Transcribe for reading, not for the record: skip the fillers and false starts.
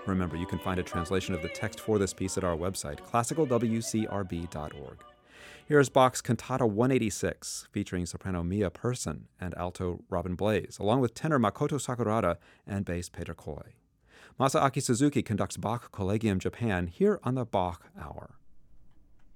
Remember, you can find a translation of the text for this piece at our website, classicalwcrb.org. Here's Bach's Cantata 186, featuring soprano Mia Persson and alto Robin Blaze, along with tenor Makoto Sakurada and bass Peter Koi. Masaaki Suzuki conducts Bach Collegium Japan here on the Bach Hour.